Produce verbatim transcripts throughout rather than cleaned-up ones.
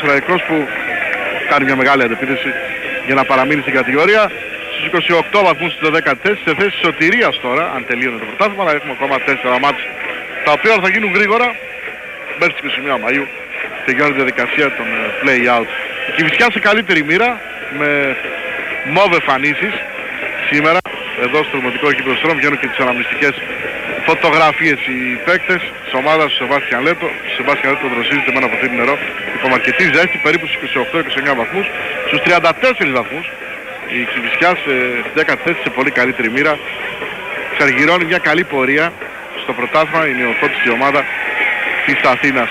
Πανσεραϊκός που κάνει μια μεγάλη αντεπίθεση για να παραμείνει στην κατηγορία. Στους είκοσι οκτώ βαθμούς στη δέκατη θέση, σε θέση σωτηρίας τώρα, αν τελείωνε το πρωτάθλημα, αλλά έχουμε ακόμα τέσσερα μάτς τα οποία θα γίνουν γρήγορα. Μέχρι τις είκοσι μία Μαΐου τελειώνει η διαδικασία των play-out. Η Κηφισιά σε καλύτερη μοίρα, με μόβε εμφανίσεις σήμερα. Εδώ στο δημοτικό Κυπροστρόμ βγαίνουν και τις αναμνηστικές φωτογραφίες οι παίκτες της ομάδας του Σεβάστιαν Λέτο. Ο Σεβάστιαν Λέτο δροσίζεται με ένα ποτήρι νερό. Υπό αρκετή ζέστη, περίπου στους είκοσι οκτώ είκοσι εννέα βαθμούς. Στους τριάντα τέσσερις βαθμούς η Κηφισιά σε δέκατη θέση, σε πολύ καλύτερη μοίρα. Ξαργυρώνει μια καλή πορεία στο πρωτάθλημα, η νεοφώτιστη ομάδα της Αθήνας.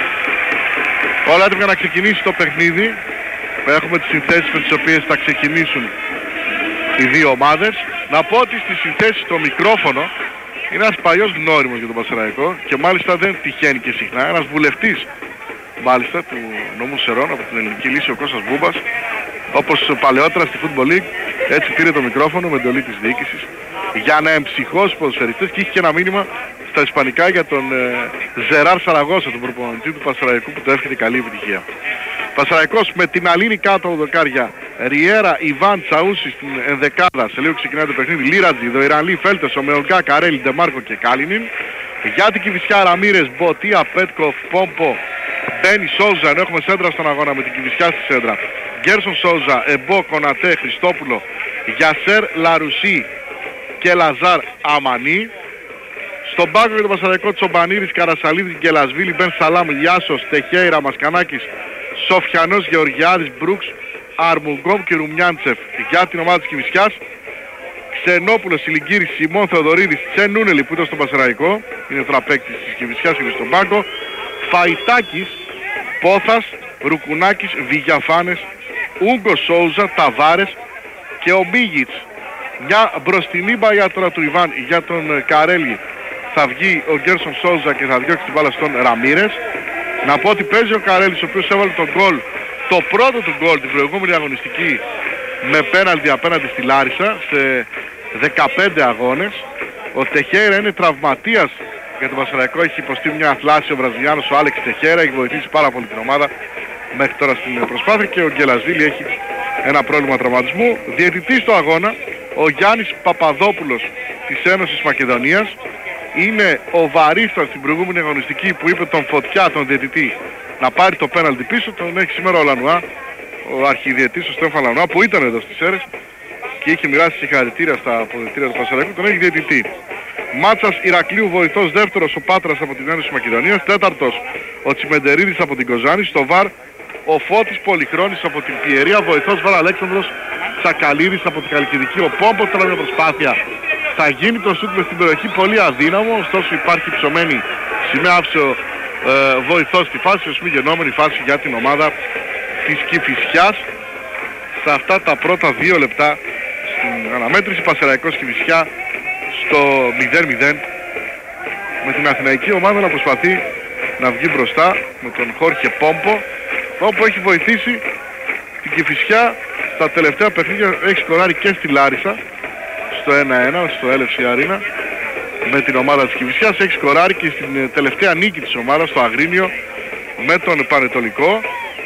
Όλα έτοιμοι για να ξεκινήσει το παιχνίδι. Έχουμε τις συνθέσεις με τις οποίες θα ξεκινήσουν οι δύο ομάδες. Να πω ότι στις συνθέσεις το μικρόφωνο είναι ένας παλιός γνώριμος για τον Πανσεραϊκό και μάλιστα δεν τυχαίνει και συχνά. Ένας βουλευτής μάλιστα του νομού Σερών από την Ελληνική Λύση, ο Κώστας Μπούμπας, όπως παλαιότερα στη Football League, έτσι πήρε το μικρόφωνο με εντολή της διοίκησης για να εμψυχώσει τους ποδοσφαιριστές και είχε και ένα μήνυμα στα ισπανικά για τον ε, Ζεράρ Σαραγώσα, τον προπονητή του Πανσεραϊκού, που του εύχεται καλή επιτυχία. Πανσεραϊκός με την Αλίνη κάτω από δοκάρια, Ριέρα, Ιβάν, Τσαούσι στην ενδεκάδα, σε λίγο ξεκινάει το παιχνίδι, Λίρατζι, Δοϊρανλή, Φέλτες, Ομεογκά, Καρέλη, Ντεμάρκο και Κάλινιν. Για την Κηφισιά, Ραμίρες, Μποτία, Πέτκοφ, Πόμπο, Μπένι, Σόουζα, ενώ έχουμε σέντρα στον αγώνα με την Κηφισιά στη σέντρα. Γκέρσον, Σόουζα, Εμπό, Κονατέ, Χριστόπουλο, Γιασέρ, Λαρουσί και Λαζάρ Αμανί. Στον πάγκο για τον Πανσεραϊκό, Τσομπανίδης, Καρασαλίδης, Γκελασβίλη, Μπεν Σαλάμ, Λιάσος, Τεχέιρα, Μασκανάκης, Σοφιανός, Γεωργιάδης, Μπρούξ, Αρμουγκόμ και Ρουμιάντσεφ. Για την ομάδα της Κηφισιάς, Ξενόπουλος, Σιλιγκύρης, Σιμών, Θεοδωρίδης, Τσενούνελη που ήταν στον Πανσεραϊκό, είναι τώρα παίκτης της Κηφισιάς, είναι στον πάγκο, Φαϊτάκης, Πόθας, Ρουκουνάκης, Βηγιαφάνες, Ούγκο Σόουζα, Ταβάρες και ο Μίγιτς. Μια μπροστινή μπαγιά τώρα του Ιβάν για τον Καρέλη. Θα βγει ο Γκέρσον Σόουζα και θα διώξει την μπάλα στον Ραμίρες. Να πω ότι παίζει ο Καρέλης, ο οποίος έβαλε τον γκολ, το πρώτο του γκολ την προηγούμενη αγωνιστική, με πέναλτι απέναντι στη Λάρισα σε δεκαπέντε αγώνες. Ο Τεχέρα είναι τραυματίας για τον Πανσεραϊκό, έχει υποστεί μια αθλάση ο Βραζιλιάνος, ο Άλεξ Τεχέρα, έχει βοηθήσει πάρα πολύ την ομάδα μέχρι τώρα στην προσπάθεια, και ο Γκελασβίλη έχει ένα πρόβλημα τραυματισμού. Διαιτητής στο αγώνα, ο Γιάννης Παπαδόπουλος της Ένωσης Μακεδονίας. Είναι ο βαρίστας στην προηγούμενη αγωνιστική που είπε τον Φωτιά, τον διαιτητή, να πάρει το πέναλτι πίσω. Τον έχει σήμερα ο Λανουά, ο αρχιδιαιτής, ο Στέφαν Λανουά, που ήταν εδώ στις Σέρρες και είχε μοιράσει συγχαρητήρια στα αποδυτήρια του Πανσεραϊκού. Τον έχει διαιτητή. Μάτσας Ηρακλείου, βοηθός δεύτερος ο Πάτρας από την Ένωση Μακεδονίας. Τέταρτος ο Τσιμεντερίδης από την Κοζάνη. Στο βαρ ο Φώτης Πολυχρόνης από την Πιερία. Βοηθός βαρ Αλέξανδρος Τσακαλίδης από την Καλκιδική. Ο Πόμπος τώρα μια προσπάθεια. Θα γίνει το σούτ μες στην περιοχή, πολύ αδύναμο, ωστόσο υπάρχει ψωμένη σημαία, άφησε ο ε, βοηθός στη φάση, ως μη γενόμενη φάση για την ομάδα της Κηφισιάς. Σε αυτά τα πρώτα δύο λεπτά στην αναμέτρηση, Πανσεραϊκός Κηφισιά στο μηδέν μηδέν, με την αθηναϊκή ομάδα να προσπαθεί να βγει μπροστά με τον Χόρχε Πόμπο, όπου έχει βοηθήσει την Κηφισιά στα τελευταία παιχνίδια, έχει σκοράρει και στη Λάρισα στο ένα ένα στο Έλ Εφ Σι Αρίνα με την ομάδα της Κηφισιάς, έχει σκοράρει και στην τελευταία νίκη της ομάδας στο Αγρίνιο με τον Πανετολικό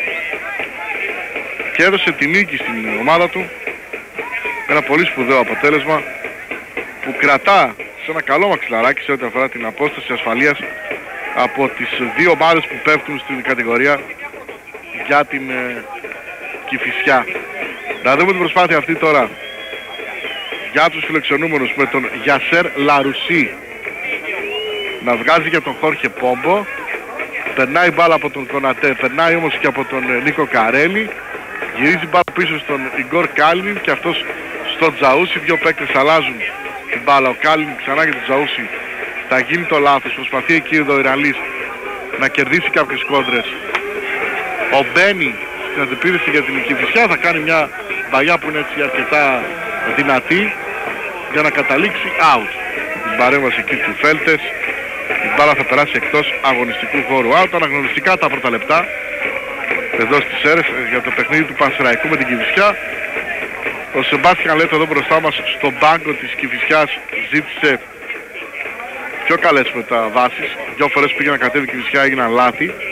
και έδωσε τη νίκη στην ομάδα του. Ένα πολύ σπουδαίο αποτέλεσμα που κρατά σε ένα καλό μαξιλαράκι σε ό,τι αφορά την απόσταση ασφαλείας από τις δύο ομάδες που πέφτουν στην κατηγορία για την ε, Κηφισιά. Να δούμε την προσπάθεια αυτή τώρα για τους φιλοξενούμενους, με τον Γιασέρ Λαρουσί να βγάζει για τον Χόρχε Πόμπο. Περνάει μπάλα από τον Κονατέ, περνάει όμως και από τον Νίκο Καρέλη, γυρίζει μπάλα πίσω στον Ιγκόρ Κάλινιν και αυτός στον Τζαούσι. Δύο παίκτες αλλάζουν την μπάλα, ο Κάλινιν ξανά για τον Τζαούσι. Θα γίνει το λάθος, προσπαθεί εκεί ο Δοϊρανλής να κερδίσει κάποιες κόντρες. Ο Μπένι στην αντιπίδηση για την Κηφισιά θα κάνει μια μπαγιά που είναι έτσι αρκετά δυνατή για να καταλήξει out. Την παρέμβαση εκεί του Φέλτες, η μπάλα θα περάσει εκτός αγωνιστικού χώρου. Out, αναγνωριστικά τα πρώτα λεπτά εδώ στις Σέρρες για το παιχνίδι του Πανσεραϊκού με την Κηφισιά. Ο Σεμπάστιαν Λέτο εδώ μπροστά μας στον πάγκο της Κηφισιάς ζήτησε πιο καλές μεταβάσεις. Δυο φορές πήγε να κατέβει η Κηφισιά, έγιναν λάθη.